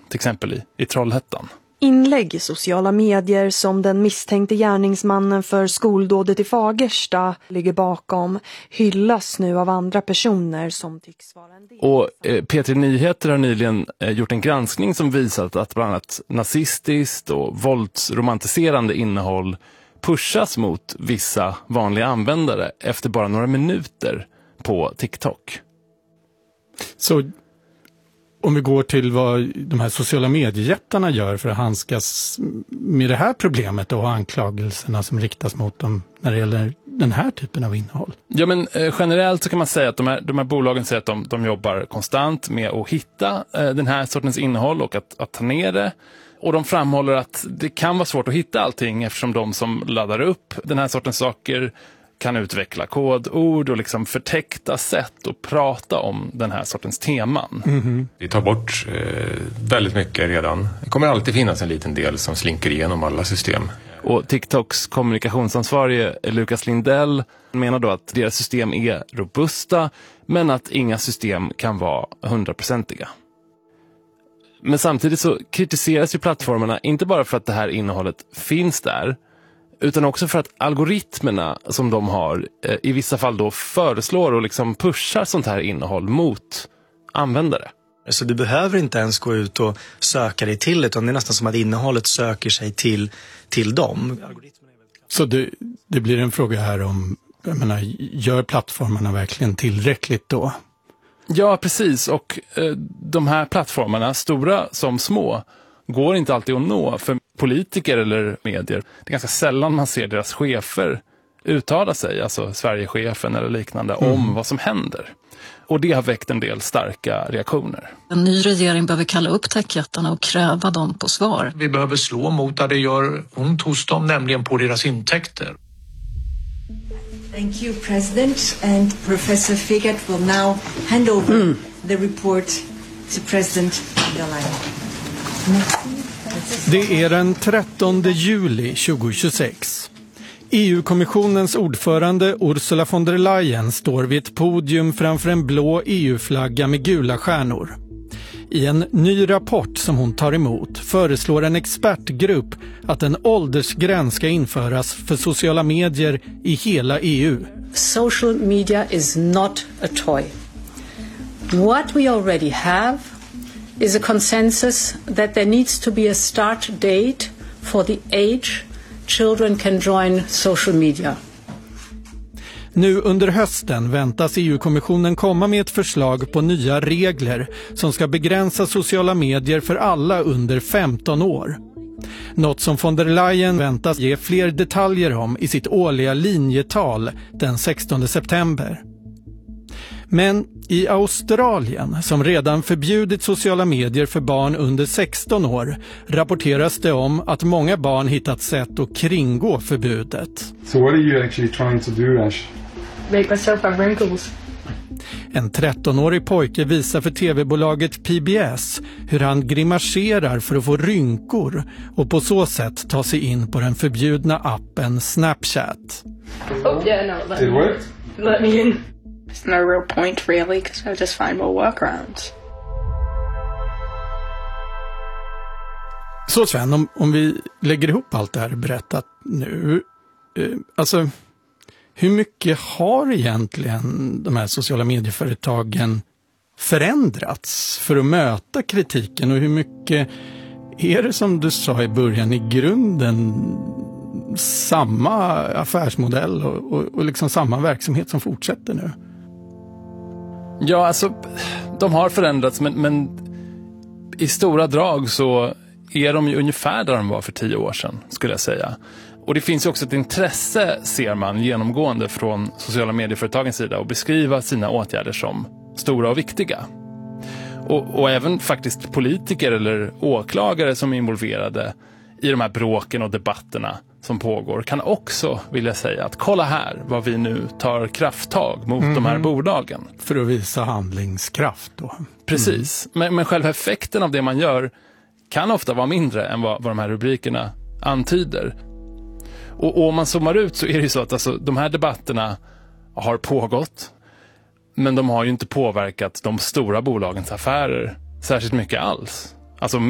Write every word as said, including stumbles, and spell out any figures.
till exempel i, i Trollhättan. Inlägg i sociala medier som den misstänkte gärningsmannen för skoldådet i Fagersta ligger bakom hyllas nu av andra personer som tycks vara en del. Och eh, P tre Nyheter har nyligen eh, gjort en granskning som visat att bland annat nazistiskt och våldsromantiserande innehåll pushas mot vissa vanliga användare efter bara några minuter på TikTok. Så om vi går till vad de här sociala mediejättarna gör för att handskas med det här problemet och anklagelserna som riktas mot dem när det gäller den här typen av innehåll. Ja, men eh, generellt så kan man säga att de här, de här bolagen säger att de, de jobbar konstant med att hitta eh, den här sortens innehåll och att, att ta ner det. Och de framhåller att det kan vara svårt att hitta allting eftersom de som laddar upp den här sortens saker kan utveckla kodord och liksom förtäckta sätt att prata om den här sortens teman. Mm-hmm. Vi tar bort eh, väldigt mycket redan. Det kommer alltid finnas en liten del som slinker igenom alla system. Och TikToks kommunikationsansvarige Lukas Lindell menar då att deras system är robusta men att inga system kan vara hundraprocentiga. Men samtidigt så kritiseras ju plattformarna inte bara för att det här innehållet finns där utan också för att algoritmerna som de har eh, i vissa fall då föreslår och liksom pushar sånt här innehåll mot användare. Så du behöver inte ens gå ut och söka dig till det, utan det är nästan som att innehållet söker sig till, till dem. Så det, det blir en fråga här om, jag menar, gör plattformarna verkligen tillräckligt då? Ja, precis. Och eh, de här plattformarna, stora som små, går inte alltid att nå för politiker eller medier. Det är ganska sällan man ser deras chefer uttala sig, alltså Sverigechefen eller liknande, mm. om vad som händer. Och det har väckt en del starka reaktioner. En ny regering behöver kalla upp techjättarna och kräva dem på svar. Vi behöver slå mot där det gör ont hos dem, nämligen på deras intäkter. Thank you, President. And Professor Figert will now hand over mm. the report to President von der Leyen. Det är den trettonde juli tjugohundratjugosex. E U-kommissionens ordförande Ursula von der Leyen står vid ett podium framför en blå E U-flagga med gula stjärnor. I en ny rapport som hon tar emot föreslår en expertgrupp att en åldersgräns ska införas för sociala medier i hela E U. Social media is not a toy. What we already have is a consensus that there needs to be a start date for the age children can join social media. Nu under hösten väntas E U-kommissionen komma med ett förslag på nya regler som ska begränsa sociala medier för alla under femton år. Något som von der Leyen väntas ge fler detaljer om i sitt årliga linjetal den sextonde september. Men i Australien, som redan förbjudit sociala medier för barn under sexton år, rapporteras det om att många barn hittat sätt att kringgå förbudet. So what are you actually trying to do, Ash? Make myself have wrinkles. En trettonårig pojke visar för tv-bolaget P B S hur han grimaserar för att få rynkor och på så sätt ta sig in på den förbjudna appen Snapchat. Oh yeah, no, let It me, worked? let me in. There's no real point really, because I'll just find more workarounds. Så Sven, om, om vi lägger ihop allt det här berättat nu, eh, alltså hur mycket har egentligen de här sociala medieföretagen förändrats för att möta kritiken, och hur mycket är det, som du sa i början, i grunden samma affärsmodell och, och, och liksom samma verksamhet som fortsätter nu? Ja, alltså de har förändrats, men, men i stora drag så är de ju ungefär där de var för tio år sedan, skulle jag säga. Och det finns ju också ett intresse, ser man, genomgående från sociala medieföretagens sida att beskriva sina åtgärder som stora och viktiga. Och, och även faktiskt politiker eller åklagare som är involverade i de här bråken och debatterna som pågår kan också vilja säga att kolla här vad vi nu tar krafttag mot mm. de här bolagen. För att visa handlingskraft då. Precis, mm. men, men själva effekten av det man gör kan ofta vara mindre än vad, vad de här rubrikerna antyder. Och, och om man zoomar ut så är det ju så att alltså, de här debatterna har pågått, men de har ju inte påverkat de stora bolagens affärer särskilt mycket alls. Alltså